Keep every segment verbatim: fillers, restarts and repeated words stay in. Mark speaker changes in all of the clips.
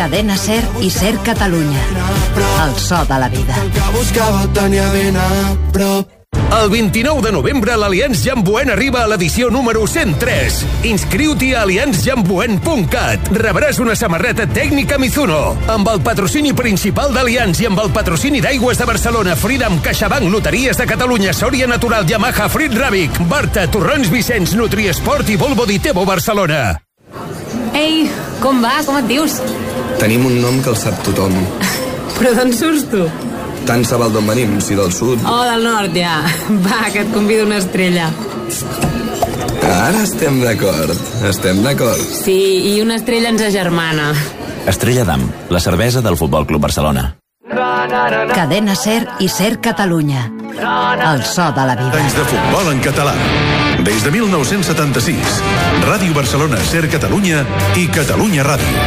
Speaker 1: Cadena Ser i Ser Catalunya. El so de la vida.
Speaker 2: El vint-i-nou de novembre l'Allianz Jamboen arriba a l'edició número cent tres. Inscriu-t'hi a allianz jamboen punt cat. Rebràs una samarreta tècnica Mizuno, amb el patrocini principal d'Allianz i amb el patrocini d'Aigües de Barcelona, Freedom, CaixaBank, Loteries de Catalunya, Sòria Natural, Yamaha, Frit Ràbic, Barta, Torrons Vicenç, Nutriesport i Volvo Ditebo Barcelona.
Speaker 3: Ei, com va? Com et dius?
Speaker 4: Tenim un nom que el sap tothom.
Speaker 3: Però d'on surts tu?
Speaker 4: Tant se val d'on venim, si del sud.
Speaker 3: Oh, del nord, ja. Va, que et convido una estrella.
Speaker 4: Ara estem d'acord, estem d'acord.
Speaker 3: Sí, i una estrella ens agermana.
Speaker 5: Estrella d'Am, la cervesa del Futbol Club Barcelona.
Speaker 1: Cadena Ser i Ser Catalunya. El so de la vida.
Speaker 6: Anys de futbol en català. Des de mil nou-cents setanta-sis. Ràdio Barcelona, Ser Catalunya i Catalunya Ràdio.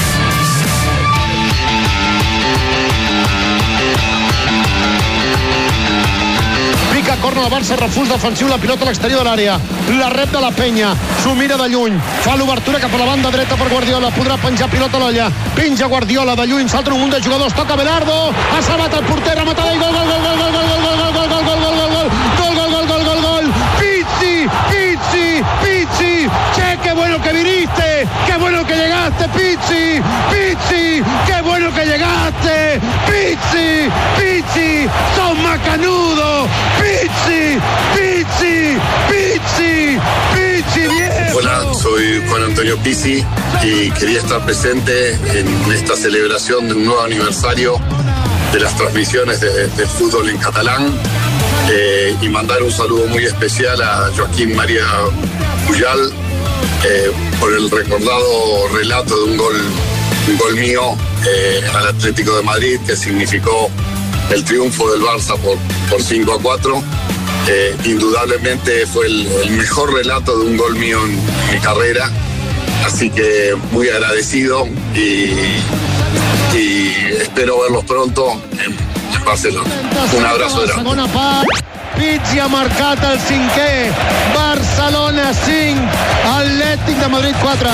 Speaker 7: Corna del Barça, refús defensiu, la pilota a l'exterior de l'àrea, la rep de la Penya, s'ho mira de lluny, fa l'obertura cap a la banda dreta per Guardiola, podrà penjar pilota a l'olla, penja Guardiola de lluny, salta un munt de jugadors, toca Belardo, ha salvat el porter, rematada i gol, gol, gol, gol, gol, gol, gol, gol, gol, gol, gol, gol, gol, gol, gol, gol, gol, gol, Pizzi, Pizzi, Pizzi, che, qué bueno que viniste, qué bueno que llegaste, Pizzi, Pizzi, qué bueno que llegaste, Pizzi, Pizzi, sos macanudo, Pizzi, Pizzi, Pizzi, Pizzi, viejo.
Speaker 8: Hola, soy Juan Antonio Pizzi y quería estar presente en esta celebración de un nuevo aniversario de las transmisiones de, del fútbol en catalán eh, y mandar un saludo muy especial a Joaquín María Puyal eh, por el recordado relato de un gol, un gol mío eh, al Atlético de Madrid que significó el triunfo del Barça por, por cinco a cuatro. Eh, indudablemente fue el, el mejor relato de un gol mío en, en mi carrera, así que muy agradecido y, y espero verlos pronto en, en Barcelona. Un abrazo grande.
Speaker 7: Pizzi ha marcat el cinquè, Barcelona cinc, Atlètic de Madrid quatre.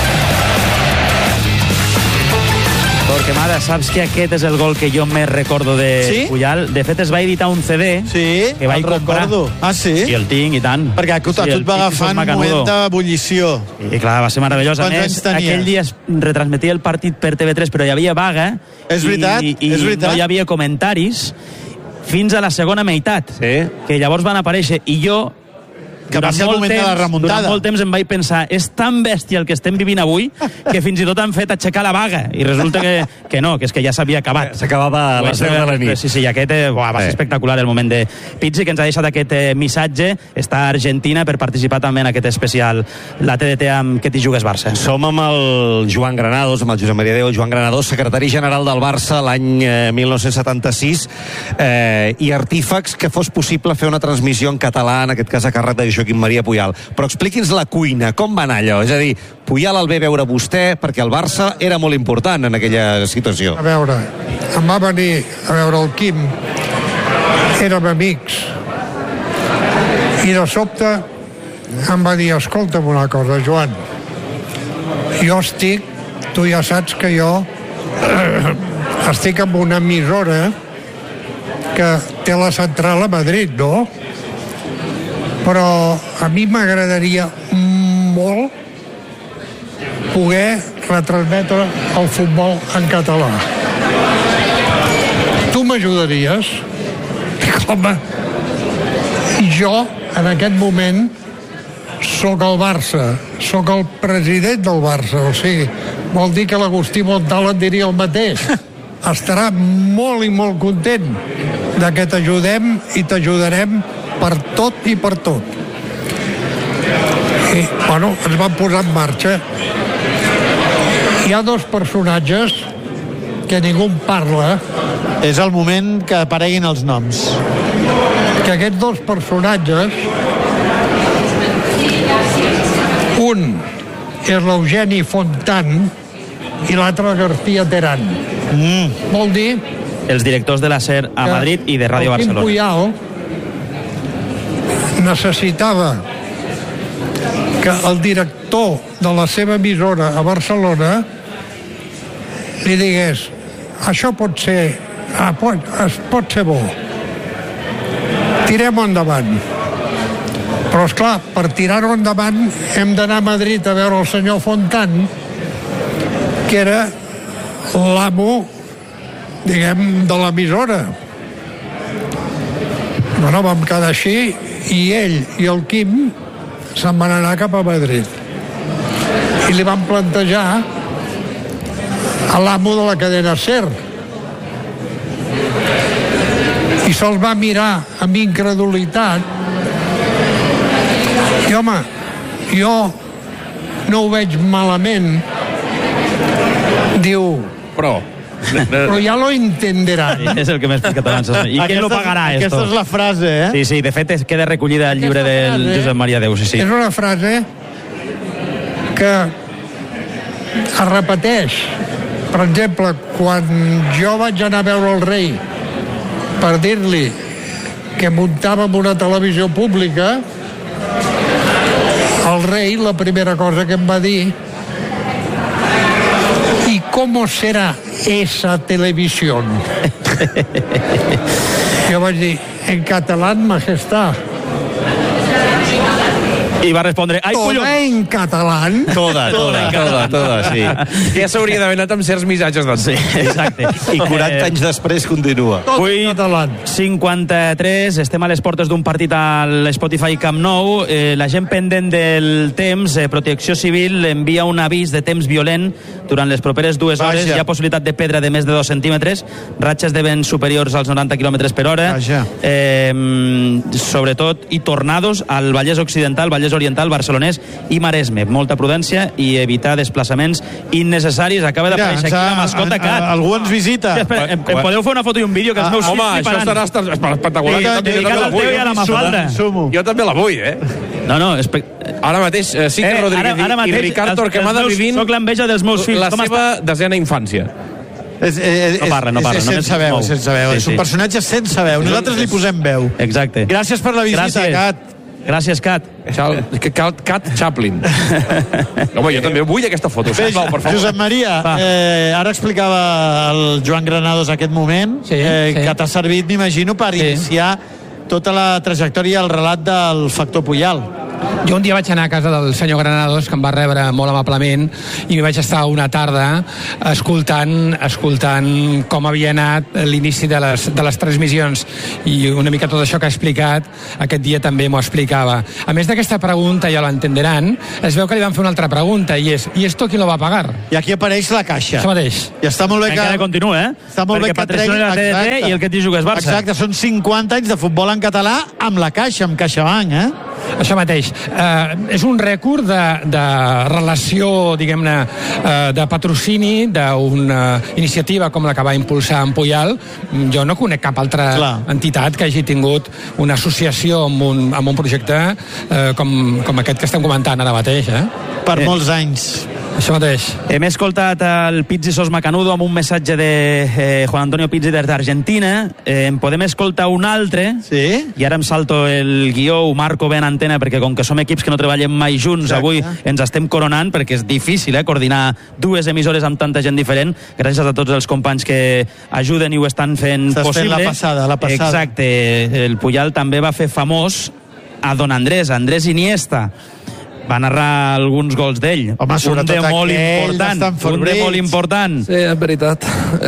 Speaker 9: Torquemada, saps que aquest és el gol que jo més recordo de sí? Puyal? De fet, es va editar un C D
Speaker 10: sí?
Speaker 9: que vaig comprar.
Speaker 10: Recordo. Ah, sí?
Speaker 9: I el tinc, i tant.
Speaker 10: Perquè a tu, sí, a tu et va agafar un moment d'ebullició.
Speaker 9: I clar, va ser meravellós. A més, aquell dia es retransmetia el partit per T V tres, però hi havia vaga.
Speaker 10: És veritat,
Speaker 9: i, i
Speaker 10: és veritat.
Speaker 9: no hi havia comentaris fins a la segona meitat, sí. que llavors van aparèixer. I jo...
Speaker 10: que va ser el moment temps, de la remuntada.
Speaker 9: Durant molt temps em vaig pensar, és tan bèstia el que estem vivint avui que fins i tot han fet aixecar la vaga. I resulta que, que no, que és que ja s'havia acabat.
Speaker 11: S'acabava a les deu de la nit.
Speaker 9: Sí, sí, i aquest eh, va ser espectacular el moment de Pizzi, que ens ha deixat aquest eh, missatge. Està a Argentina per participar també en aquest especial, la T D T amb Que t'hi jugues Barça.
Speaker 11: Som amb el Joan Granados, amb el Josep Maria Déu, Joan Granados, secretari general del Barça l'any eh, mil nou-cents setanta-sis, eh, i artífex que fos possible fer una transmissió en català, en aquest cas a càrrec de Joaquim Maria Puyal. Però expliqui'ns la cuina, com va anar allò? És a dir, Puyal el ve veure vostè perquè el Barça era molt important en aquella situació.
Speaker 12: A veure, em va venir a veure el Quim, érem amics, i de sobte em va dir, escolta'm una cosa, Joan, jo estic, tu ja saps que jo estic amb una emissora que té la central a Madrid, no? Però a mi m'agradaria molt poder retransmetre el futbol en català. Tu m'ajudaries? Dic, home, jo en aquest moment sóc el Barça, sóc el president del Barça, o sigui, vol dir que l'Agustí Montal et diria el mateix. Estarà molt i molt content de que t'ajudem i t'ajudarem per tot i per tot. I, bueno, ens vam posar en marxa. Hi ha dos personatges que ningú en parla.
Speaker 10: És el moment que apareguin els noms.
Speaker 12: Que aquests dos personatges, un és l'Eugeni Fontan i l'altre García Terán.
Speaker 9: Mm.
Speaker 12: Vol dir...
Speaker 9: Els directors de la SER a Madrid i de Ràdio Barcelona.
Speaker 12: El Quim Puyal necessitava que el director de la seva emissora a Barcelona li digués això pot ser ah, pot, es pot ser bo, tirem-ho endavant. Però esclar, per tirar-ho endavant hem d'anar a Madrid a veure el senyor Fontan, que era l'amo, diguem, de l'emissora. Bueno, vam quedar així i ell i el Quim se'n van anar cap a Madrid. I li van plantejar a l'amo de la cadena SER. I se'ls va mirar amb incredulitat. I home, jo no ho veig malament. Diu...
Speaker 13: Però...
Speaker 12: Però ja lo entenderán.
Speaker 9: Sí, és el que m'he explicat abans. I qui lo pagarà, esto?
Speaker 10: Aquesta és la frase, eh?
Speaker 9: Sí, sí, de fet es queda recollida al llibre del Josep Maria Déu, sí, sí.
Speaker 12: És una frase que es repeteix. Per exemple, quan jo vaig anar a veure el rei per dir-li que muntàvem una televisió pública, el rei, la primera cosa que em va dir: ¿y cómo será esa televisión? Jo vaig dir, en català, majestat.
Speaker 9: I va respondre, ai,
Speaker 12: Toda
Speaker 9: collons.
Speaker 12: en català.
Speaker 11: Toda, toda, toda, toda, sí.
Speaker 13: Ja s'hauria d'haver anat amb certs missatges doncs.
Speaker 9: Sí, exacte.
Speaker 11: I quaranta anys després continua.
Speaker 9: Avui, cinquanta-tres, estem a les portes d'un partit a l'Spotify Camp Nou. Eh, la gent pendent del temps, eh, Protecció Civil envia un avís de temps violent durant les properes dues hores.
Speaker 10: Vaja.
Speaker 9: Hi ha possibilitat de pedra de més de dos centímetres, ratxes de vent superiors als noranta quilòmetres per hora, eh, sobretot, i tornados al Vallès Occidental, Vallès Oriental, Barcelonès i Maresme. Molta prudència i evitar desplaçaments innecessaris. Acaba d'aparèixer aquí la mascota Cat.
Speaker 10: Algú ens visita.
Speaker 9: Sí, espera, em, em podeu fer una foto i un vídeo que els meus
Speaker 13: Ah, home,
Speaker 9: fills
Speaker 13: això
Speaker 9: fliparan.
Speaker 13: estarà espectacular.
Speaker 9: Sí,
Speaker 13: Jo també- jo
Speaker 9: dedicat
Speaker 13: també
Speaker 9: al
Speaker 13: la vull.
Speaker 9: Teo i a la Mafalda.
Speaker 13: Jo també la vull, eh?
Speaker 9: No, no, espe...
Speaker 13: Ara mateix, eh, Sica
Speaker 9: Eh,
Speaker 13: Rodríguez
Speaker 9: ara- ara
Speaker 13: i
Speaker 9: mateix
Speaker 13: Ricard
Speaker 9: els-
Speaker 13: Torquemada
Speaker 9: els meus-
Speaker 13: vivint
Speaker 9: soc l'enveja dels meus fills.
Speaker 13: la
Speaker 9: Com
Speaker 13: seva desena infància.
Speaker 10: És, és,
Speaker 9: No parla, no parla,
Speaker 10: És, és
Speaker 9: només
Speaker 10: sense veu,
Speaker 9: mou.
Speaker 10: sense veu.
Speaker 9: Sí,
Speaker 10: És un
Speaker 9: sí.
Speaker 10: personatge sense veu. Nosaltres li posem veu.
Speaker 9: Exacte.
Speaker 10: Gràcies per la visita,
Speaker 9: Gràcies.
Speaker 10: Cat.
Speaker 9: Gràcies, Cat.
Speaker 13: Cat, Cat Chaplin. Home, jo també vull aquesta foto,
Speaker 10: Bé,
Speaker 13: sisplau, per favor.
Speaker 10: Josep Maria, eh, ara explicava el Joan Granados aquest moment,
Speaker 14: Sí,
Speaker 10: eh,
Speaker 14: sí.
Speaker 10: que t'ha servit, m'imagino, per
Speaker 14: Sí.
Speaker 10: iniciar tota la trajectòria, el relat del factor Puyal.
Speaker 14: Jo un dia vaig anar a casa del senyor Granados, que em va rebre molt amablement, i m'hi vaig estar una tarda escoltant escoltant com havia anat l'inici de les, de les transmissions, i una mica tot això que ha explicat aquest dia també m'ho explicava. A més d'aquesta pregunta, ja l'entenderan, es veu que li van fer una altra pregunta, i és, ¿y esto quién lo va a pagar?
Speaker 10: I aquí apareix la caixa.
Speaker 14: Això mateix.
Speaker 10: I està molt bé que...
Speaker 9: Encara continua, eh?
Speaker 10: Està molt
Speaker 9: Perquè
Speaker 10: bé que
Speaker 9: patrocina la T D T
Speaker 10: Exacte.
Speaker 9: i el que t'hi jugues Barça.
Speaker 10: Exacte, són cinquanta anys de futbol en català amb la Caixa, amb CaixaBank, eh?
Speaker 14: Això mateix. Eh, és un rècord de, de relació, diguem-ne, eh, de patrocini d'una iniciativa com la que va impulsar en Puyal. Jo no conec cap altra
Speaker 10: Clar.
Speaker 14: entitat que hagi tingut una associació amb un, amb un projecte eh, com, com aquest que estem comentant ara mateix. Eh?
Speaker 10: Per
Speaker 9: Eh.
Speaker 10: molts anys.
Speaker 14: Això mateix.
Speaker 9: Hem escoltat el Pizzi Sos Macanudo amb un missatge de eh, Juan Antonio Pizzi des d'Argentina. Eh, en podem escoltar un altre.
Speaker 10: Sí?
Speaker 9: I ara em salto el guió, ho marco bé en antena, perquè com que som equips que no treballem mai junts,
Speaker 10: Exacte.
Speaker 9: avui ens estem coronant, perquè és difícil eh, coordinar dues emissores amb tanta gent diferent. Gràcies a tots els companys que ajuden i ho estan fent
Speaker 10: Estàs
Speaker 9: possible.
Speaker 10: fent la passada, la passada.
Speaker 9: Exacte. El Puyal també va fer famós a Don Andrés, Andrés Iniesta. Va narrar alguns gols d'ell.
Speaker 10: Home,
Speaker 9: un
Speaker 10: sobretot
Speaker 9: de molt
Speaker 10: aquell
Speaker 9: important.
Speaker 10: d'Stanford
Speaker 9: Un de
Speaker 10: Bridge.
Speaker 9: molt important.
Speaker 15: Sí, és veritat.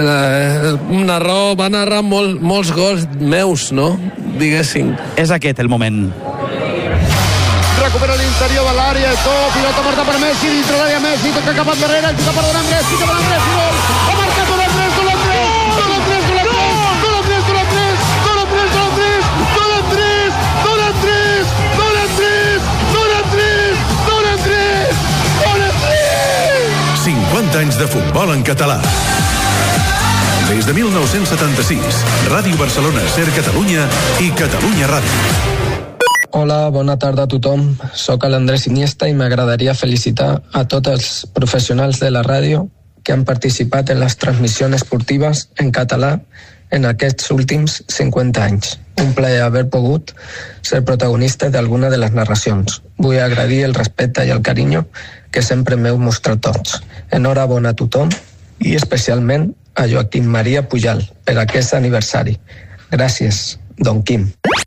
Speaker 15: Eh, un narrador va narrar molt, molts gols meus, no? Diguéssim.
Speaker 9: És aquest el moment.
Speaker 7: Recupera l'interior de l'àrea, tot, pilota marca per Messi, dintre l'àrea Messi, toca cap endarrere, el juga per Don Andrés, fica Don Andrés, i gol! Ha marcat Don Andrés, Don Andrés! Don Andrés, Don Andrés! Don Andrés, Don Andrés! Don Andrés, Don Andrés! Don Andrés! Don Andrés! Don Andrés! Don Andrés! Don Andrés! Don Andrés!
Speaker 6: cinquanta anys de futbol en català. Des de mil nou-cents setanta-sis, Ràdio Barcelona, SER Catalunya i Catalunya Ràdio.
Speaker 16: Hola, bona tarda a tothom. Soc l'Andrés Iniesta i m'agradaria felicitar a tots els professionals de la ràdio que han participat en les transmissions esportives en català en aquests últims cinquanta anys. Un plaer haver pogut ser protagonista d'alguna de les narracions. Vull agrair el respecte i el carinyo que sempre m'heu mostrat tots. Enhorabona a tothom i especialment a Joaquim Maria Pujal per aquest aniversari. Gràcies, Don Quim.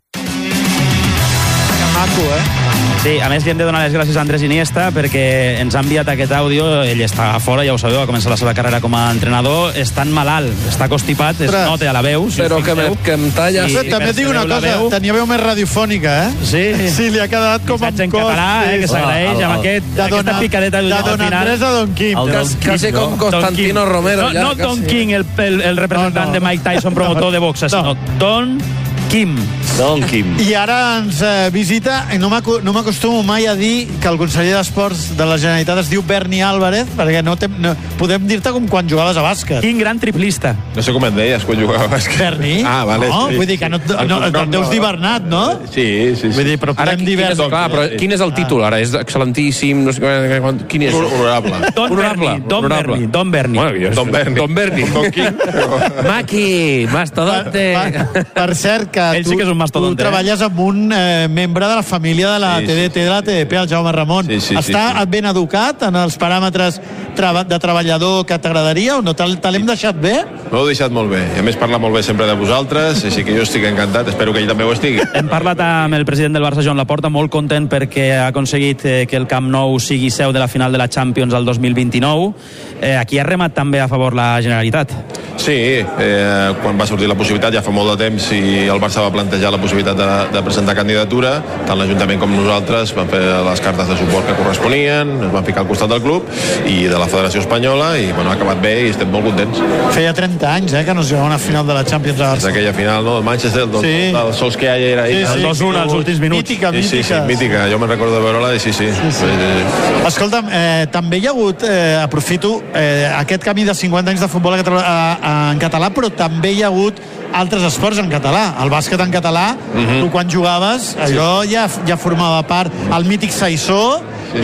Speaker 10: Maco, eh?
Speaker 9: Sí, a més li hem de donar les gràcies a Andrés Iniesta perquè ens ha enviat aquest àudio. Ell està fora, ja ho sabeu, va començar la seva carrera com a entrenador. Està malalt, està constipat, es nota a la veu. Si
Speaker 15: Però que, me, que em talles.
Speaker 10: Sí, també et dic una cosa, veu. Tenia veu més radiofònica, eh?
Speaker 9: Sí.
Speaker 10: Sí, li ha quedat com amb
Speaker 9: en català, eh, que s'agraeix amb aquest, aquesta picadeta
Speaker 10: de Don Andrés a Don Quim.
Speaker 15: Quasi com Constantino Romero.
Speaker 9: No, no Don King, el, el, el representant de Mike Tyson, promotor de boxa, sinó Don Quim.
Speaker 11: Don Quim.
Speaker 10: I ara ens eh, visita, no m'acostumo mai a dir que el conseller d'Esports de la Generalitat es diu Berni Álvarez, perquè no, te, no podem dir-te com quan jugaves a bàsquet.
Speaker 9: Quin gran triplista.
Speaker 17: No sé com et deies quan jugava a bàsquet.
Speaker 10: Berni?
Speaker 17: Ah, vale.
Speaker 10: No,
Speaker 17: sí.
Speaker 10: Vull dir que no, no, no, no et deus dir Bernat, no?
Speaker 17: Sí, sí, sí.
Speaker 10: Vull dir, però
Speaker 13: ara,
Speaker 10: podem
Speaker 13: quin,
Speaker 10: dir
Speaker 13: és, clar, però quin és el títol ara? És excel·lentíssim, no sé quin és?
Speaker 17: Honorable.
Speaker 9: Don Berni, Don Berni, Don Berni.
Speaker 13: Bueno, Don Berni. Don Berni. Don Quim. Maqui, mastodonte.
Speaker 10: Per, per, per cert, que
Speaker 9: Ell
Speaker 10: tu,
Speaker 9: sí que és un
Speaker 10: tu treballes amb un eh, membre de la família de la
Speaker 17: Sí,
Speaker 10: T D T de la T D P, el Jaume Ramon.
Speaker 17: Sí, sí,
Speaker 10: Està
Speaker 17: sí, sí.
Speaker 10: ben educat en els paràmetres treba, de treballador que t'agradaria o no? Te, te l'hem deixat bé?
Speaker 17: M'ho heu deixat molt bé. I a més parla molt bé sempre de vosaltres, així que jo estic encantat. Espero que ell també ho estigui.
Speaker 9: Hem parlat amb el president del Barça, Joan Laporta, molt content perquè ha aconseguit eh, que el Camp Nou sigui seu de la final de la Champions al dos mil vint-i-nou. Eh, aquí ha remat també a favor la Generalitat.
Speaker 17: Sí, eh, quan va sortir la possibilitat, ja fa molt de temps, i el Barça va plantejar la possibilitat de, de presentar candidatura, tant l'Ajuntament com nosaltres van fer les cartes de suport que corresponien, es van ficar al costat del club i de la Federació Espanyola, i bueno, ha acabat bé i estem molt contents.
Speaker 10: Feia trenta anys, eh, que no es jugava una final de la Champions a Barça.
Speaker 17: Aquella final, no? El Manchester, el,
Speaker 10: Sí.
Speaker 17: el, el Solskjaer era ahí.
Speaker 10: Sí, sí,
Speaker 9: El dos un als últims minuts.
Speaker 10: Mítica,
Speaker 17: Sí, sí, sí,
Speaker 10: mítica.
Speaker 17: mítica. Jo me'n recordo de veure-la i sí, sí. sí, sí.
Speaker 10: Escolta'm, eh, també hi ha hagut, eh, aprofito, eh, aquest camí de cinquanta anys de futbol a, a, a, en català, però també hi ha hagut altres esports en català. El bàsquet en català,
Speaker 17: Mhm.
Speaker 10: tu quan jugaves, allò ja, ja formava part. El mític Saissó,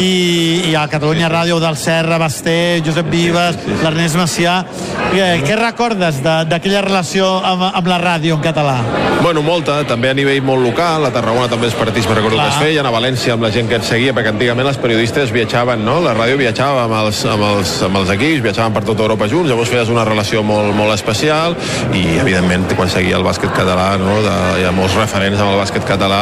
Speaker 10: i, i a Catalunya Ràdio del Serra, Basté, Josep Vives, sí, sí, sí. l'Ernest Macià. Eh, què recordes d'aquella relació amb, amb la ràdio en català?
Speaker 17: Bueno, molta, també a nivell molt local. A Tarragona també els partits, me recordo
Speaker 10: Clar.
Speaker 17: que es feien, a València amb la gent que ens seguia, perquè antigament els periodistes viatjaven, no? La ràdio viatjava amb els, amb els, amb els equips, viatjaven per tota Europa junts, llavors feies una relació molt, molt especial, i evidentment quan seguia el bàsquet català, no? De, hi ha molts referents amb el bàsquet català,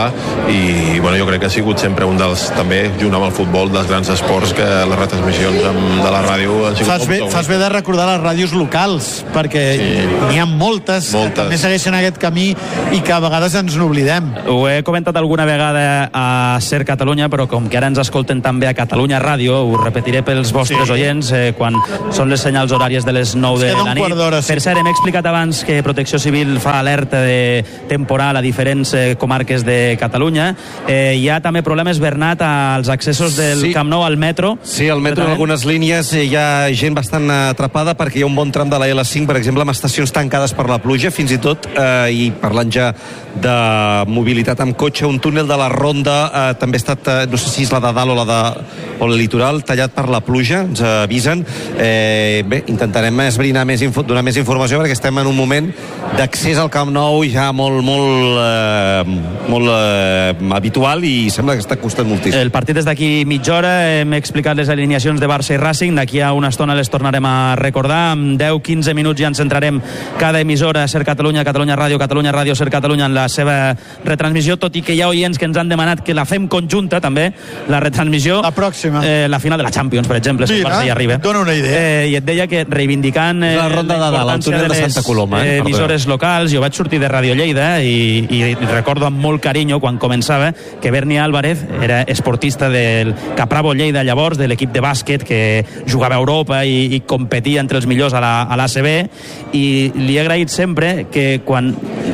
Speaker 17: i bueno, jo crec que ha sigut sempre un dels, també, junt amb el futbol, dels grans esports, que les retransmissions amb, de la ràdio han sigut
Speaker 10: Fas bé,
Speaker 17: molt,
Speaker 10: fas bé de recordar les ràdios locals, perquè sí. n'hi ha moltes, moltes que també segueixen aquest camí i que a vegades ens n'oblidem.
Speaker 9: Ho he comentat alguna vegada a Ser Catalunya, però com que ara ens escolten també a Catalunya Ràdio, ho repetiré pels vostres sí. oients, eh, quan són les senyals horàries de les nou de la nit. Sí. Per cert, hem explicat abans que Protecció Civil fa alerta de temporal a diferents eh, comarques de Catalunya. Eh, hi ha també problemes, Bernat, als accessos del sí. Camp Nou al metro.
Speaker 11: Sí, al metro en algunes línies hi ha gent bastant atrapada perquè hi ha un bon tram de la L cinc, per exemple, amb estacions tancades per la pluja, fins i tot, eh, i parlant ja de mobilitat amb cotxe, un túnel de la Ronda eh, també ha estat, eh, no sé si és la de dalt o la de o el litoral, tallat per la pluja, ens avisen. Eh, bé, intentarem esbrinar més, info, donar més informació perquè estem en un moment d'accés al Camp Nou ja molt, molt, eh, molt eh, habitual i sembla que està costant moltíssim.
Speaker 9: El partit és d'aquí mitja hora, hem explicat les alineacions de Barça i Racing, d'aquí a una estona les tornarem a recordar, en deu quinze minuts ja ens centrarem cada emissora, Ser Catalunya, Catalunya Ràdio, Catalunya Ràdio, Ser Catalunya, en la seva retransmissió, tot i que hi ha oients que ens han demanat que la fem conjunta també, la retransmissió.
Speaker 10: La pròxima.
Speaker 9: Eh, la final de la Champions, per exemple, si el Barça hi arriba.
Speaker 10: Dóna una idea.
Speaker 9: Eh, I et deia que reivindicant eh,
Speaker 11: la ronda de dalt, el túnel de Santa Coloma, eh,
Speaker 9: eh, emissores locals, jo vaig sortir de Radio Lleida i, i recordo amb molt carinyo quan començava que Berni Álvarez era esportista del Capravo Lleida llavors, de l'equip de bàsquet que jugava a Europa i, i competia entre els millors a la, a l'A C B, i li he agraït sempre que quan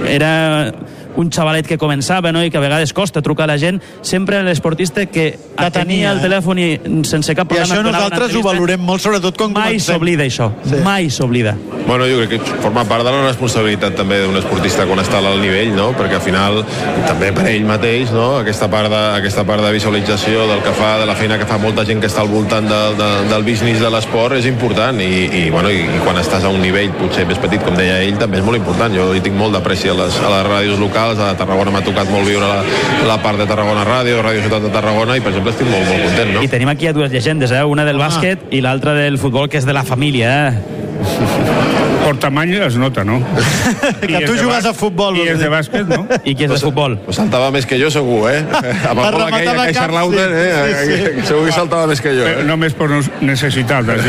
Speaker 9: era un xavalet que començava, no?, i que a vegades costa trucar a la gent, sempre l'esportista que atenia el telèfon i sense cap problema...
Speaker 10: I això nosaltres ho valorem molt, sobretot quan
Speaker 9: mai
Speaker 10: comencem.
Speaker 9: s'oblida això, sí. mai s'oblida.
Speaker 17: Bueno, jo crec que forma part de la responsabilitat també d'un esportista quan està al nivell, no? Perquè al final, també per ell mateix, no? Aquesta part de, aquesta part de visualització del que fa, de la feina que fa molta gent que està al voltant de, de, del business de l'esport és important, i, i, bueno, i, i quan estàs a un nivell potser més petit, com deia ell, també és molt important. Jo hi tinc molt d'apreci a les, a les ràdios locals, a Tarragona m'ha tocat molt viure la, la part de Tarragona Ràdio, Ràdio Ciutat de Tarragona, i per exemple estic molt, molt content, no?
Speaker 9: I tenim aquí a dues llegendes, eh? Una del bàsquet i l'altra del futbol, que és de la família, eh?
Speaker 18: Por tamaño es nota, ¿no?
Speaker 10: Que tu jugues a futbol.
Speaker 18: I és de bàsquet, no?
Speaker 9: I qui és de futbol?
Speaker 17: Pues saltava més que jo, segur, eh? Amb el gol aquell, aquell Charlauter, eh? Sí, sí. Segur que saltava més que jo.
Speaker 18: Eh? Només per necessitat-les.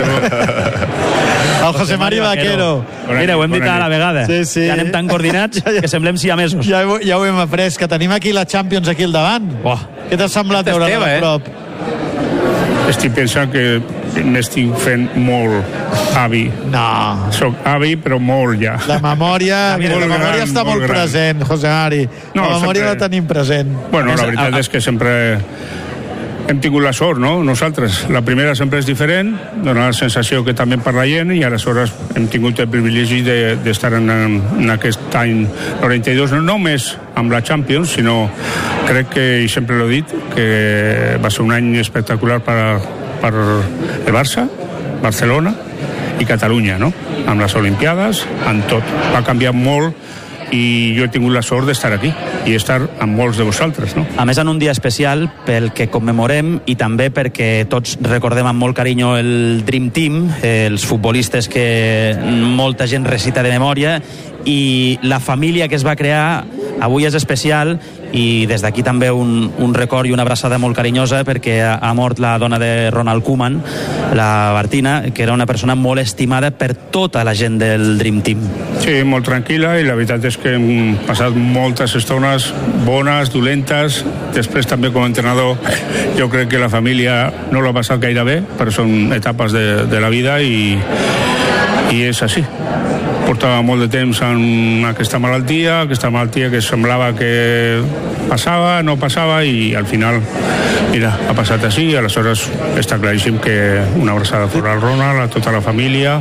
Speaker 10: El José Mari Vaquero.
Speaker 9: Mira, ho hem dit a la vegada.
Speaker 10: Sí, sí.
Speaker 9: Ja anem tan coordinats que semblem siamesos.
Speaker 10: Ja, ja ho hem après, que tenim aquí la Champions aquí al davant.
Speaker 9: Oh.
Speaker 10: Què t'ha semblat veure a prop?
Speaker 18: Estic pensant que m'estic fent molt avi.
Speaker 10: No.
Speaker 18: Soc avi, però molt ja.
Speaker 10: La memòria, mira, la memòria gran, està molt, molt present, José Mari. No, la memòria sempre... la tenim present.
Speaker 18: Bueno, la veritat és que sempre hem tingut la sort, no? Nosaltres. La primera sempre és diferent, dona la sensació que també per la gent, i aleshores hem tingut el privilegi d'estar de, en, en aquest any noranta-dos, no només amb la Champions, sinó crec que, i sempre l'he dit, que va ser un any espectacular per, per el Barça, Barcelona i Catalunya, no? Amb les Olimpiades, amb tot. Va canviar molt i jo he tingut la sort d'estar aquí i estar amb molts de vosaltres, no?
Speaker 9: A més, en un dia especial pel que commemorem i també perquè tots recordem amb molt carinyo el Dream Team, els futbolistes que molta gent recita de memòria, i la família que es va crear avui és especial, i des d'aquí també un, un record i una abraçada molt carinyosa, perquè ha, ha mort la dona de Ronald Koeman, la Martina, que era una persona molt estimada per tota la gent del Dream Team.
Speaker 18: Sí, molt tranquil·la, i la veritat és que hem passat moltes estones bones, dolentes. Després també com a entrenador jo crec que la família no l'ha passat gaire bé, però són etapes de, de la vida, i, i és així. Portava molt de temps en aquesta malaltia, aquesta malaltia que semblava que passava, no passava, i al final, mira, ha passat així, i aleshores està claríssim que una abraçada fora al Ronald, a tota la família,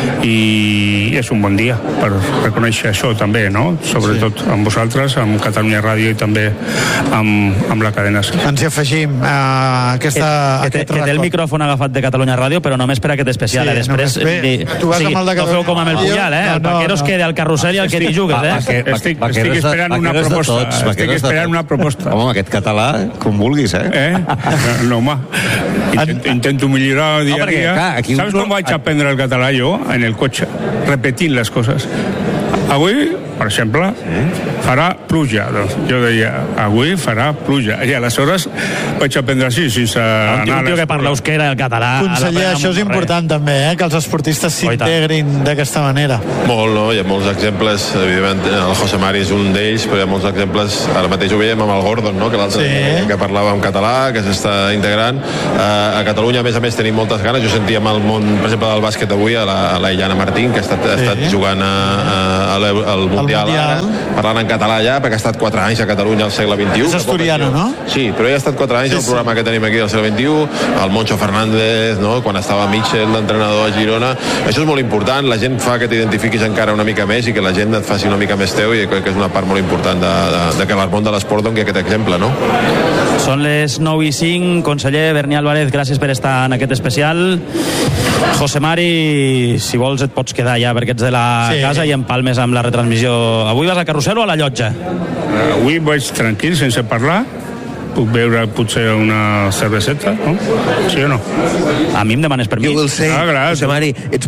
Speaker 18: i és un bon dia per reconèixer això també, no? Sobretot sí. Amb vosaltres, amb Catalunya Ràdio, i també amb, amb la cadena.
Speaker 10: Ens hi afegim a aquesta,
Speaker 9: que, que,
Speaker 10: aquest
Speaker 9: que té el micròfon agafat de Catalunya Ràdio, però només per aquest especial.
Speaker 10: Sí,
Speaker 9: eh? Després,
Speaker 10: di,
Speaker 9: tu vas sí, amb el de Catalunya. No feu com amb el Puyal, eh? El no, Vaquero es no. queda al carrusel i el que t'hi jugues, eh?
Speaker 18: Estic, estic, estic esperant una proposta. Tots, estic esperant una proposta.
Speaker 11: Home, aquest català, com vulguis, eh?
Speaker 18: Eh? No, home. Intento, intento millorar dia a dia. Saps com vaig aprendre el català jo? En el cotxe, repetint les coses. Avui, per exemple, farà pluja. Doncs jo deia, avui farà pluja. I aleshores vaig aprendre així, sense anar...
Speaker 9: Un tio que parla euskera i el català...
Speaker 10: Conseller, això és important també, eh? Que els esportistes s'integrin d'aquesta manera.
Speaker 17: Molt, no? Hi ha molts exemples, evidentment, el José Mari és un d'ells, però hi ha molts exemples, ara mateix ho veiem amb el Gordon, no? Que l'altre sí. que parlava en català, que s'està integrant. A Catalunya, a més a més, tenim moltes ganes. Jo sentia amb el món, per exemple, del bàsquet avui, a la, a la Illana Martín, que ha estat, ha estat sí. jugant a, a, al Mundial, Mundial. Ara, parlant en català allà, perquè ha estat quatre anys a Catalunya al segle vint-i-u.
Speaker 10: És asturiano, no?
Speaker 17: Sí, però ell ha estat quatre anys sí, al programa sí. que tenim aquí al segle vint-i-u, el Moncho Fernández, no? Quan estava Mitchell, l'entrenador a Girona. Això és molt important, la gent fa que t'identifiquis encara una mica més i que la gent et faci una mica més teu, i crec que és una part molt important de, de, de que el món de l'esport doni aquest exemple, no?
Speaker 9: Són les nou i cinc. Conseller Berni Álvarez, gràcies per estar en aquest especial. José Mari, si vols et pots quedar ja perquè ets de la sí. casa i empalmes amb la retransmissió. Avui vas a Carrusel o a la Llotja?
Speaker 18: Uh, avui vaig tranquil, sense parlar. Puc beure potser una cerveseta, no? Sí o no?
Speaker 9: A mi em demanes permís.
Speaker 19: Jo will say,
Speaker 18: ah,
Speaker 19: José Mari, ets